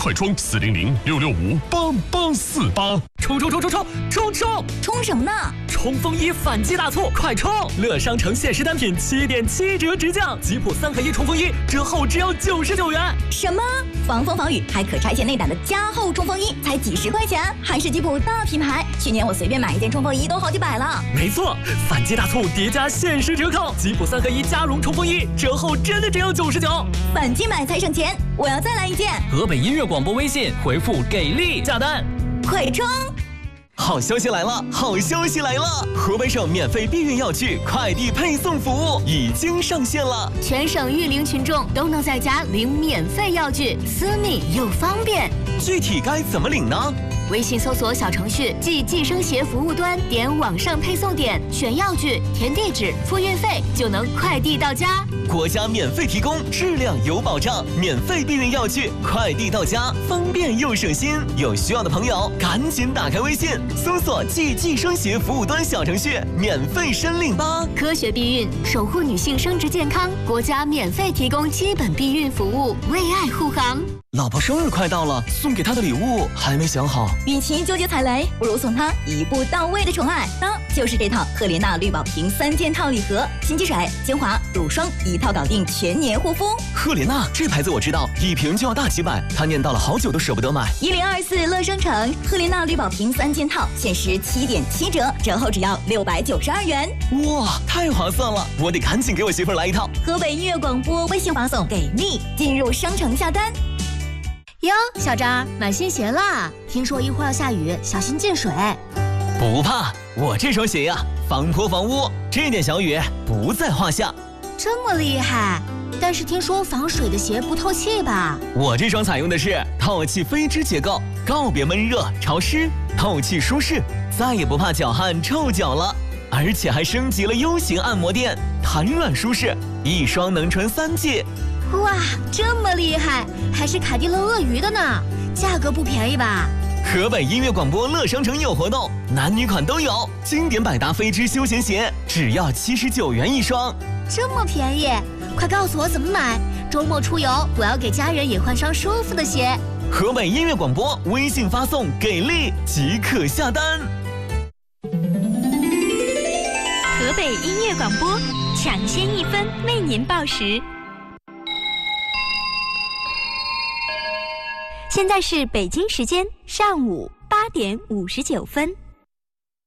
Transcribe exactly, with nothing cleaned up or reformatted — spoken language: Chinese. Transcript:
快充四零零六六五八八四八。 冲冲冲冲冲冲冲！ 冲什么呢？ 冲锋衣反击大促，快冲！乐商城限时单品七点七折直降，吉普三合一冲锋衣折后只要九十九元。 什么？防风防雨还可拆卸内胆的加厚冲锋衣，才几十块钱，还是吉普大品牌。去年我随便买一件冲锋衣都好几百了。 没错，反击大促叠加限时折扣，吉普三合一加绒冲锋衣折后真的只要九十九。 反击买才省钱，我要再来一件。 河北音乐广播微信回复给力下单， 快冲！ 好消息来了！好消息来了！河北省免费避孕药具快递配送服务已经上线了， 全省育龄群众都能在家领免费药具，私密又方便。 具体该怎么领呢？ 微信搜索小程序即计生协服务端，点网上配送点，选药具，填地址，付运费，就能快递到家。 国家免费提供，质量有保障，免费避孕药具快递到家，方便又省心。有需要的朋友赶紧打开微信，搜索即计生协服务端小程序，免费申领吧。 科学避孕，守护女性生殖健康，国家免费提供基本避孕服务，为爱护航。 老婆生日快到了，送给她的礼物还没想好。 与其纠结踩雷，不如送她一步到位的宠爱，那就是这套赫莲娜绿宝瓶三件套礼盒，新肌水、精华、乳霜一套搞定全年护肤。 赫莲娜这牌子我知道，一瓶就要大几百，她念叨了好久都舍不得买。 一零二四乐商城赫莲娜绿宝瓶三件套，限时七点七折，折后只要六百九十二元。 哇，太划算了！我得赶紧给我媳妇儿来一套。 河北音乐广播微信发送给力，进入商城下单。 哟，小张买新鞋啦！听说一会儿要下雨，小心进水。 不怕，我这双鞋呀，防泼防污，这点小雨不在话下。 这么厉害？但是听说防水的鞋不透气吧？ 我这双采用的是透气飞织结构，告别闷热潮湿，透气舒适，再也不怕脚汗臭脚了。而且还升级了 U 型按摩垫，弹软舒适，一双能穿三季。 哇，这么厉害，还是凯迪乐鳄鱼的呢，价格不便宜吧？ 河北音乐广播乐商城有活动，男女款都有，经典百搭飞织休闲鞋只要七十九元一双， 这么便宜，快告诉我怎么买，周末出游我要给家人也换双舒服的鞋。 河北音乐广播微信发送给力即可下单。 河北音乐广播抢先一分为您报时。现在是北京时间上午八点五十九分。